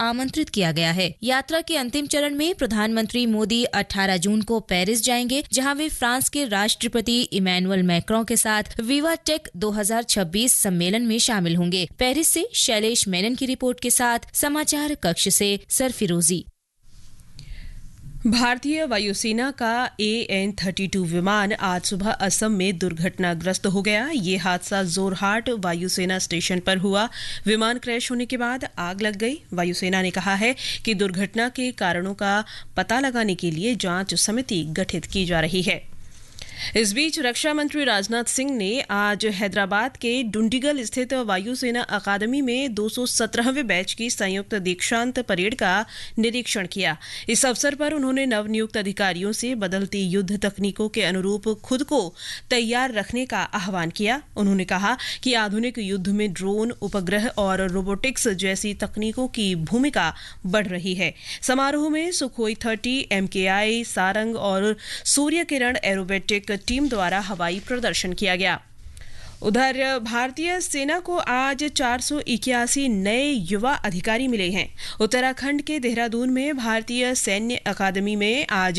आमंत्रित किया गया है। यात्रा के अंतिम चरण में प्रधानमंत्री मोदी 18 जून को पेरिस जाएंगे, जहां वे फ्रांस के राष्ट्रपति इमैनुअल मैक्रों के साथ विवा टेक 2026 सम्मेलन में शामिल होंगे। पेरिस से शैलेश मेनन की रिपोर्ट के साथ समाचार कक्ष से सरफिरोजी। भारतीय वायुसेना का AN-32 विमान आज सुबह असम में दुर्घटनाग्रस्त हो गया। ये हादसा जोरहाट वायुसेना स्टेशन पर हुआ। विमान क्रैश होने के बाद आग लग गई। वायुसेना ने कहा है कि दुर्घटना के कारणों का पता लगाने के लिए जांच समिति गठित की जा रही है। इस बीच रक्षा मंत्री राजनाथ सिंह ने आज हैदराबाद के डुंडिगल स्थित वायुसेना अकादमी में 217वें बैच की संयुक्त दीक्षांत परेड का निरीक्षण किया। इस अवसर पर उन्होंने नवनियुक्त अधिकारियों से बदलती युद्ध तकनीकों के अनुरूप खुद को तैयार रखने का आह्वान किया। उन्होंने कहा कि आधुनिक युद्ध में ड्रोन, उपग्रह और रोबोटिक्स जैसी तकनीकों की भूमिका बढ़ रही है। समारोह में सुखोई 30, MKI, सारंग और सूर्य किरण एरोबेटिक टीम द्वारा हवाई प्रदर्शन किया गया। उधर भारतीय सेना को आज 481 नए युवा अधिकारी मिले हैं। उत्तराखंड के देहरादून में भारतीय सैन्य अकादमी में आज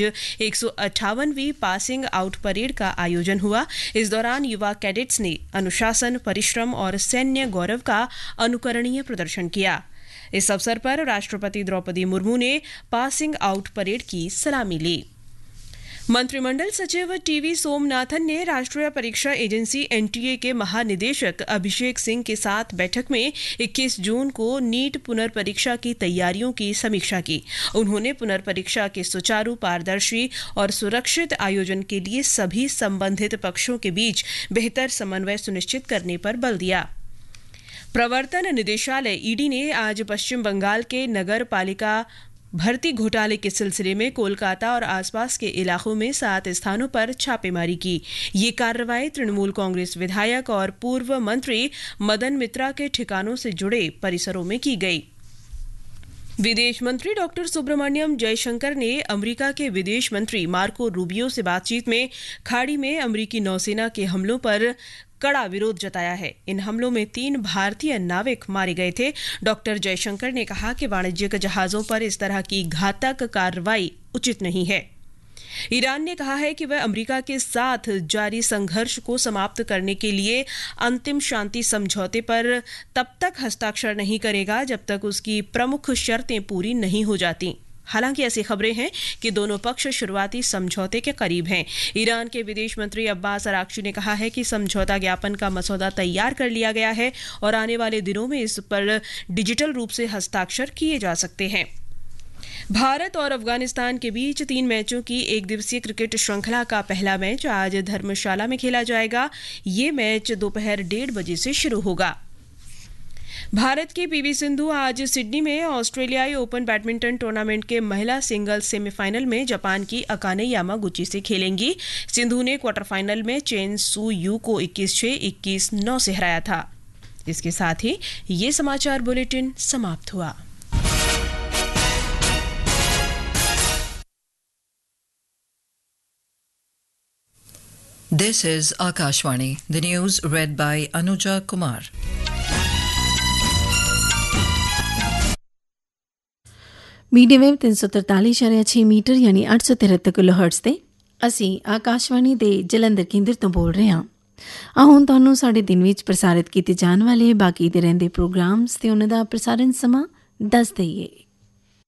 158वीं पासिंग आउट परेड का आयोजन हुआ। इस दौरान युवा कैडेट्स ने अनुशासन, परिश्रम और सैन्य गौरव का अनुकरणीय प्रदर्शन किया। इस अवसर पर राष्ट्रपति द्रौपदी मुर्मू ने पासिंग आउट परेड की सलामी ली। मंत्रिमंडल सचिव टीवी सोमनाथन ने राष्ट्रीय परीक्षा एजेंसी NTA के महानिदेशक अभिषेक सिंह के साथ बैठक में 21 जून को नीट पुनर्परीक्षा की तैयारियों की समीक्षा की। उन्होंने पुनर्परीक्षा के सुचारू, पारदर्शी और सुरक्षित आयोजन के लिए सभी संबंधित पक्षों के बीच बेहतर समन्वय सुनिश्चित करने पर बल दिया। प्रवर्तन निदेशालय ED ने आज पश्चिम बंगाल के नगर पालिका भर्ती घोटाले के सिलसिले में कोलकाता और आसपास के इलाकों में 7 स्थानों पर छापेमारी की। ये कार्रवाई तृणमूल कांग्रेस विधायक और पूर्व मंत्री मदन मित्रा के ठिकानों से जुड़े परिसरों में की गई। विदेश मंत्री डॉक्टर सुब्रमण्यम जयशंकर ने अमेरिका के विदेश मंत्री मार्को रूबियो से बातचीत में खाड़ी में अमेरिकी नौसेना के हमलों पर कड़ा विरोध जताया है। इन हमलों में 3 भारतीय नाविक मारे गए थे। डॉक्टर जयशंकर ने कहा कि वाणिज्यिक जहाजों पर इस तरह की घातक कार्रवाई उचित नहीं है। ईरान ने कहा है कि वह अमेरिका के साथ जारी संघर्ष को समाप्त करने के लिए अंतिम शांति समझौते पर तब तक हस्ताक्षर नहीं करेगा जब तक उसकी प्रमुख शर्तें पूरी नहीं हो जाती। हालांकि ऐसी खबरें हैं कि दोनों पक्ष शुरुआती समझौते के करीब हैं। ईरान के विदेश मंत्री अब्बास अराक्ची ने कहा है कि समझौता ज्ञापन का मसौदा तैयार कर लिया गया है और आने वाले दिनों में इस पर डिजिटल रूप से हस्ताक्षर किए जा सकते हैं। भारत और अफगानिस्तान के बीच 3 मैचों की एक दिवसीय क्रिकेट श्रृंखला का पहला मैच आज धर्मशाला में खेला जाएगा। ये मैच दोपहर 1:30 बजे से शुरू होगा। भारत की PV सिंधु आज सिडनी में ऑस्ट्रेलियाई ओपन बैडमिंटन टूर्नामेंट के महिला सिंगल्स सेमीफाइनल में जापान की अकाने यामागुची से खेलेंगी। सिंधु ने क्वार्टर फाइनल में चेन सू यू को 21-6, 21-9 से हराया था। इसके साथ ही ये समाचार बुलेटिन समाप्त हुआ। This is Akashvani. The news read by Anuja Kumar. Medium wave 343.6 metre यानी 873 किलोहर्ट्ज ਤੇ ਅਸੀਂ ਆਕਾਸ਼ਵਾਣੀ ਦੇ ਜਲੰਧਰ ਕੇਂਦਰ ਤੋਂ ਬੋਲ ਰਹੇ ਹਾਂ। ਹੁਣ ਤੁਹਾਨੂੰ ਸਾਡੇ ਦਿਨ ਵਿੱਚ ਪ੍ਰਸਾਰਿਤ ਕੀਤੇ ਜਾਣ ਵਾਲੇ ਬਾਕੀ ਦੇ ਰਹਿੰਦੇ ਪ੍ਰੋਗਰਾਮਸ ਤੇ ਉਹਨਾਂ ਦਾ ਪ੍ਰਸਾਰਣ ਸਮਾਂ ਦੱਸ ਦਈਏ।